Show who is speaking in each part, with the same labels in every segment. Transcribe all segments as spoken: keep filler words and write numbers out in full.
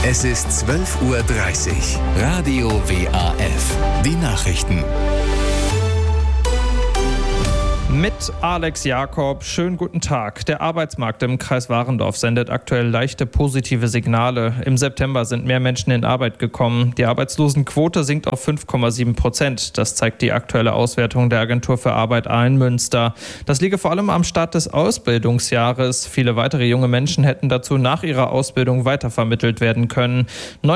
Speaker 1: Es ist zwölf Uhr dreißig. Radio W A F. Die Nachrichten.
Speaker 2: Mit Alex Jakob, schönen guten Tag. Der Arbeitsmarkt im Kreis Warendorf sendet aktuell leichte positive Signale. Im September sind mehr Menschen in Arbeit gekommen. Die Arbeitslosenquote sinkt auf fünf Komma sieben Prozent. Das zeigt die aktuelle Auswertung der Agentur für Arbeit A in Münster. Das liege vor allem am Start des Ausbildungsjahres. Viele weitere junge Menschen hätten dazu nach ihrer Ausbildung weitervermittelt werden können.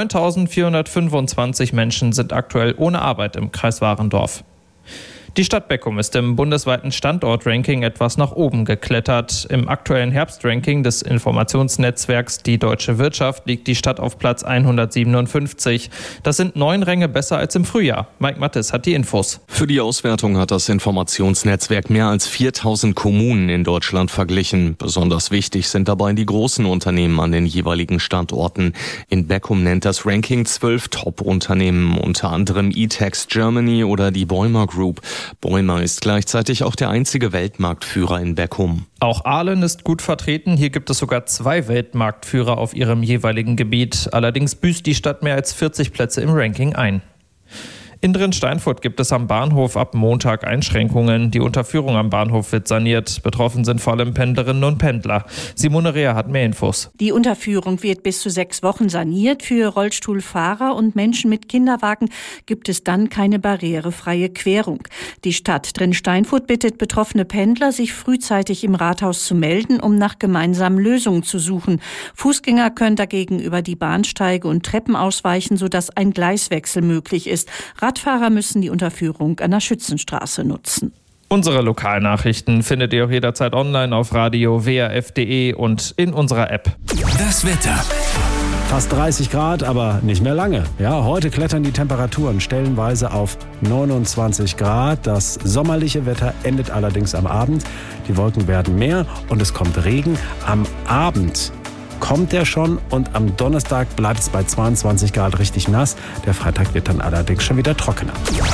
Speaker 2: neuntausendvierhundertfünfundzwanzig Menschen sind aktuell ohne Arbeit im Kreis Warendorf. Die Stadt Beckum ist im bundesweiten Standortranking etwas nach oben geklettert. Im aktuellen Herbstranking des Informationsnetzwerks Die Deutsche Wirtschaft liegt die Stadt auf Platz hundertsiebenundfünfzig. Das sind neun Ränge besser als im Frühjahr. Mike Mattes hat die Infos.
Speaker 3: Für die Auswertung hat das Informationsnetzwerk mehr als viertausend Kommunen in Deutschland verglichen. Besonders wichtig sind dabei die großen Unternehmen an den jeweiligen Standorten. In Beckum nennt das Ranking zwölf Top-Unternehmen, unter anderem E-Tax Germany oder die Bäumer Group. Bäumer ist gleichzeitig auch der einzige Weltmarktführer in Beckum.
Speaker 2: Auch Ahlen ist gut vertreten. Hier gibt es sogar zwei Weltmarktführer auf ihrem jeweiligen Gebiet. Allerdings büßt die Stadt mehr als vierzig Plätze im Ranking ein. In Drin-Steinfurt gibt es am Bahnhof ab Montag Einschränkungen. Die Unterführung am Bahnhof wird saniert. Betroffen sind vor allem Pendlerinnen und Pendler. Simone Reher hat mehr Infos.
Speaker 4: Die Unterführung wird bis zu sechs Wochen saniert. Für Rollstuhlfahrer und Menschen mit Kinderwagen gibt es dann keine barrierefreie Querung. Die Stadt Drin-Steinfurt bittet betroffene Pendler, sich frühzeitig im Rathaus zu melden, um nach gemeinsamen Lösungen zu suchen. Fußgänger können dagegen über die Bahnsteige und Treppen ausweichen, sodass ein Gleiswechsel möglich ist. Radfahrer müssen die Unterführung an der Schützenstraße nutzen.
Speaker 2: Unsere Lokalnachrichten findet ihr auch jederzeit online auf radio w a f punkt d e und in unserer App.
Speaker 1: Das Wetter.
Speaker 5: Fast dreißig Grad, aber nicht mehr lange. Ja, heute klettern die Temperaturen stellenweise auf neunundzwanzig Grad. Das sommerliche Wetter endet allerdings am Abend. Die Wolken werden mehr und es kommt Regen. Am Abend kommt er schon und am Donnerstag bleibt es bei zweiundzwanzig Grad richtig nass. Der Freitag wird dann allerdings schon wieder trockener.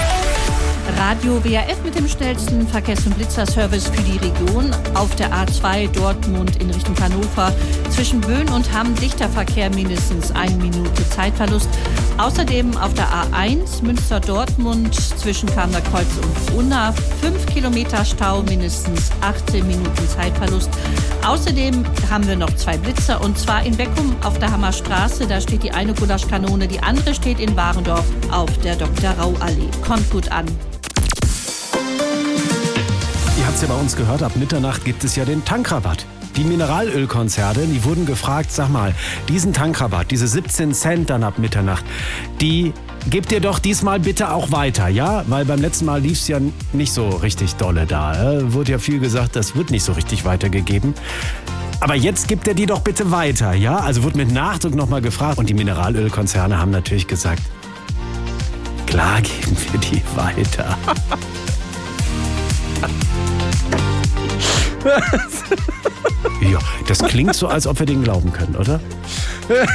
Speaker 4: Radio W A F mit dem schnellsten Verkehrs- und Blitzerservice für die Region. Auf der A zwei Dortmund in Richtung Hannover. Zwischen Böen und Hamm dichter Verkehr, mindestens eine Minute Zeitverlust. Außerdem auf der A eins Münster-Dortmund zwischen Kamener Kreuz und Unna. fünf Kilometer Stau, mindestens achtzehn Minuten Zeitverlust. Außerdem haben wir noch zwei Blitzer und zwar in Beckum auf der Hammerstraße. Da steht die eine Gulaschkanone, die andere steht in Warendorf auf der Doktor Rau Allee. Kommt gut an.
Speaker 5: Ihr habt es ja bei uns gehört, ab Mitternacht gibt es ja den Tankrabatt. Die Mineralölkonzerne, die wurden gefragt, sag mal, diesen Tankrabatt, diese siebzehn Cent dann ab Mitternacht, die gebt ihr doch diesmal bitte auch weiter, ja? Weil beim letzten Mal lief es ja nicht so richtig dolle da. Äh? Wurde ja viel gesagt, das wird nicht so richtig weitergegeben. Aber jetzt gibt er die doch bitte weiter, ja? Also wurde mit Nachdruck nochmal gefragt und die Mineralölkonzerne haben natürlich gesagt, klar geben wir die weiter. Ja, das klingt so, als ob wir den glauben können, oder?